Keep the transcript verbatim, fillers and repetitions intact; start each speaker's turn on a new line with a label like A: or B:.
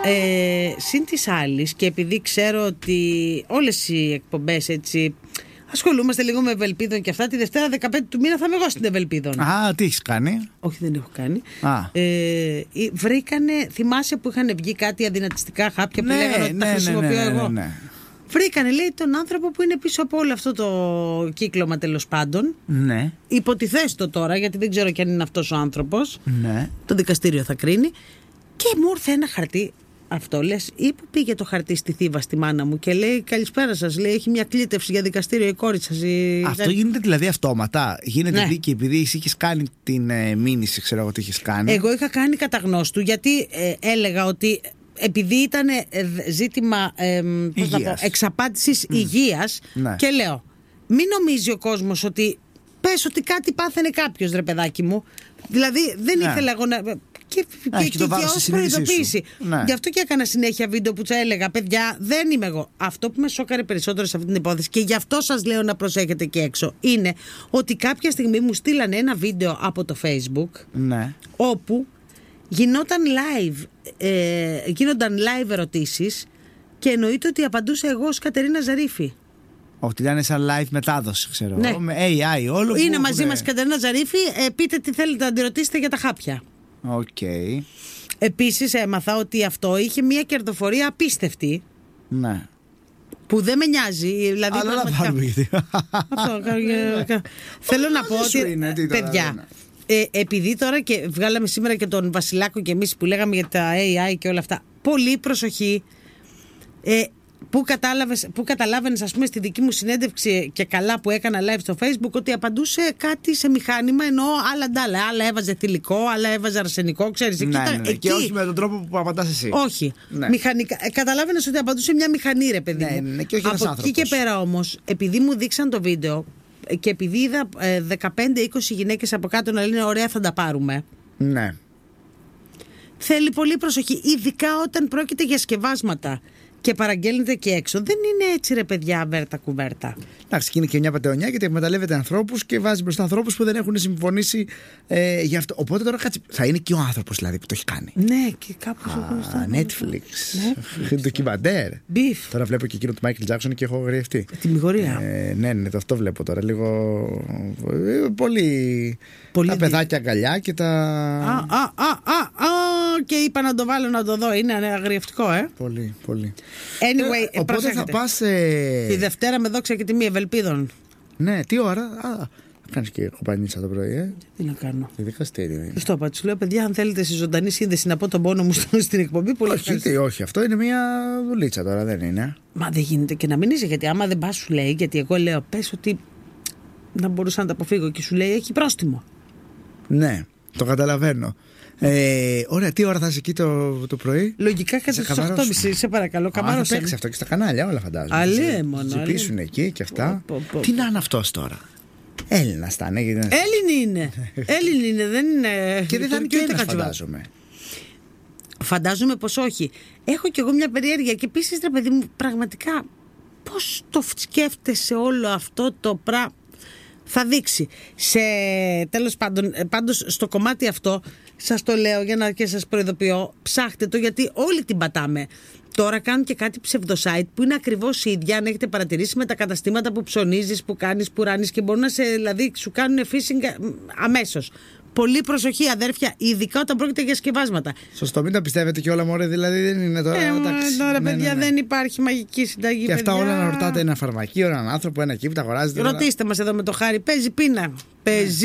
A: Ε, συν της άλλης, και επειδή ξέρω ότι όλες οι εκπομπές έτσι ασχολούμαστε λίγο με Ευελπίδων και αυτά, τη Δευτέρα δεκαπέντε του μήνα θα είμαι εγώ στην Ευελπίδων.
B: Α, τι έχεις κάνει?
A: Όχι, δεν έχω κάνει.
B: Α.
A: Ε, βρήκανε, θυμάσαι που είχαν βγει κάτι αδυνατιστικά χάπια που
B: ναι,
A: λέγανε ότι
B: ναι,
A: τα χρησιμοποιώ
B: ναι, ναι,
A: εγώ.
B: ναι, ναι.
A: Βρήκανε, λέει, τον άνθρωπο που είναι πίσω από όλο αυτό το κύκλωμα, τέλος πάντων.
B: Ναι.
A: Υποτιθέστο τώρα, γιατί δεν ξέρω κι αν είναι αυτός ο άνθρωπος.
B: Ναι.
A: Το δικαστήριο θα κρίνει. Και μου ήρθε ένα χαρτί. Αυτό λες, ή που πήγε το χαρτί στη Θήβα, στη μάνα μου, και λέει καλησπέρα σας, λέει έχει μια κλήτευση για δικαστήριο η κόρη σας. Η...
B: Αυτό γίνεται δηλαδή αυτόματα? Γίνεται
A: ναι.
B: δίκη επειδή εσύ είχες κάνει την ε, μήνυση, ξέρω εγώ τι είχες κάνει?
A: Εγώ είχα κάνει κατά γνώστου, γιατί ε, έλεγα ότι επειδή ήταν ε, ζήτημα ε, πώς να πω, εξαπάτησης mm. υγείας,
B: ναι.
A: και λέω μην νομίζει ο κόσμος ότι πες ότι κάτι πάθαινε κάποιος, ρε παιδάκι μου. Δηλαδή δεν ναι. ήθελα εγώ να... Και,
B: Α,
A: και, και, και ως προειδοποίηση.
B: Ναι.
A: Γι' αυτό και έκανα συνέχεια βίντεο που τους έλεγα, παιδιά, δεν είμαι εγώ. Αυτό που με σόκαρε περισσότερο σε αυτή την υπόθεση, και γι' αυτό σας λέω να προσέχετε και έξω, είναι ότι κάποια στιγμή μου στείλανε ένα βίντεο από το Facebook,
B: ναι.
A: όπου γινόταν live, ε, γίνονταν live ερωτήσεις, και εννοείται ότι απαντούσα εγώ ως Κατερίνα Ζαρίφη.
B: Ότι ήταν σαν live μετάδοση, ξέρω.
A: Ναι.
B: Με έι άι όλο.
A: Είναι
B: που
A: μαζί
B: έχουν...
A: μας Κατερίνα Ζαρίφη, ε, πείτε τι θέλετε να αντιρωτήσετε για τα χάπια.
B: Okay.
A: Επίσης έμαθα ότι αυτό είχε μια κερδοφορία απίστευτη.
B: Ναι.
A: Που δεν με νοιάζει. Δηλαδή,
B: αλλά να πάρουμε γιατί.
A: Αυτό, θέλω να πω ότι
B: είναι,
A: παιδιά, ε, επειδή τώρα και βγάλαμε σήμερα και τον Βασιλάκο και εμείς που λέγαμε για τα έι άι και όλα αυτά, πολύ προσοχή. ε, Πού κατάλαβες, πού καταλάβαινες, ας πούμε, στη δική μου συνέντευξη, και καλά που έκανα live στο Facebook, ότι απαντούσε κάτι σε μηχάνημα, ενώ άλλα ντάλα. Άλλα έβαζε θηλυκό, άλλα έβαζε αρσενικό, ξέρεις.
B: Ναι,
A: εκεί,
B: ναι, ναι.
A: εκεί...
B: Και όχι με τον τρόπο που απαντάς εσύ.
A: Όχι.
B: Ναι.
A: Μηχανικά. Ε, καταλάβαινες ότι απαντούσε μια μηχανή, ρε παιδί.
B: Ναι, ναι, και όχι ένας
A: Από
B: άνθρωπος.
A: εκεί και πέρα όμως, επειδή μου δείξαν το βίντεο και επειδή είδα ε, δεκαπέντε είκοσι γυναίκες από κάτω να λένε ωραία, θα τα πάρουμε.
B: Ναι.
A: Θέλει πολύ προσοχή, ειδικά όταν πρόκειται για σκευάσματα και παραγγέλνετε και έξω. Δεν είναι έτσι, ρε παιδιά, βέρτα κουβέρτα.
B: Εντάξει, και είναι και μια πατεωνιά, γιατί εκμεταλλεύεται ανθρώπους και βάζει μπροστά ανθρώπους που δεν έχουν συμφωνήσει ε, γι' αυτό. Οπότε τώρα κάτσε, θα είναι και ο άνθρωπος δηλαδή που το έχει κάνει.
A: Ναι, και κάπως.
B: Α, Netflix. Netflix. Ντοκιμαντέρ.
A: Beef.
B: Τώρα βλέπω και εκείνο του Michael Jackson και έχω γριευτεί.
A: Τη μηγορία.
B: Ε, ναι, ναι, το αυτό βλέπω τώρα. Λίγο. Ε, πολύ.
A: πολύ.
B: Τα παιδάκια αγκαλιά και τα.
A: Α, α, α, α, α, και είπα να το βάλω να το δω. Είναι αγριευτικό, ε.
B: Πολύ, πολύ.
A: Anyway,
B: ε, οπότε θα πας. Ε...
A: Τη Δευτέρα με δόξα και τιμή Ευελπίδων.
B: Ναι, τι ώρα. Α, κάνεις και κομπανίτσα το πρωί, ε.
A: Τι να κάνω.
B: Τη δικαστήριο είναι.
A: Στο είπα, του λέω, παιδιά, αν θέλετε στη ζωντανή σύνδεση να πω τον πόνο μου στην εκπομπή, πολύ ευχαριστώ.
B: Όχι, όχι, αυτό είναι μια δουλίτσα τώρα, δεν είναι.
A: Μα δεν γίνεται και να μην είσαι, γιατί άμα δεν πα, σου λέει, γιατί εγώ λέω, πες ότι να μπορούσα να τα αποφύγω, και σου λέει, έχει πρόστιμο.
B: Ναι, το καταλαβαίνω. Ε, ωραία, τι ώρα θα είσαι εκεί το, το πρωί?
A: Λογικά κατά τις οκτώ και μισή, σε παρακαλώ.
B: Α, θα παίξει αυτό και στα κανάλια, όλα φαντάζομαι.
A: Αλέ, μόνο.
B: Θα ζητήσουν εκεί και αυτά.
A: Πω, πω, πω.
B: Τι να είναι αυτός τώρα? Έλληνας θα είναι.
A: Έλληνη είναι. Έλληνη είναι, δεν είναι.
B: Και δεν θα είναι και ένας, φαντάζομαι.
A: Φαντάζομαι πως όχι. Έχω κι εγώ μια περιέργεια. Και επίσης, ρε παιδί μου, πραγματικά πώς το σκέφτεσαι όλο αυτό το πράγμα? Θα δείξει. Σε, τέλος πάντων, πάντως στο κομμάτι αυτό σας το λέω για να και σας προειδοποιώ, ψάχτε το, γιατί όλοι την πατάμε. Τώρα κάνουν και κάτι ψευδοσάιτ που είναι ακριβώς η ίδια, αν έχετε παρατηρήσει, με τα καταστήματα που ψωνίζεις, που κάνεις, που ράνεις, και μπορούν να σε, δηλαδή, σου κάνουν phishing αμέσως. Πολύ προσοχή, αδέρφια, ειδικά όταν πρόκειται για σκευάσματα.
B: Σωστό, μην τα πιστεύετε και όλα, μωρέ, δηλαδή δεν είναι τώρα.
A: Ε,
B: εντάξει,
A: τώρα,
B: ναι,
A: παιδιά,
B: ναι, ναι.
A: δεν υπάρχει μαγική συνταγή.
B: Και
A: παιδιά.
B: αυτά όλα να ρωτάτε ένα φαρμακείο, έναν άνθρωπο, ένα εκεί που τα αγοράζετε.
A: Ρωτήστε μας εδώ με το Χάρη, παίζει πείνα. Παίζει.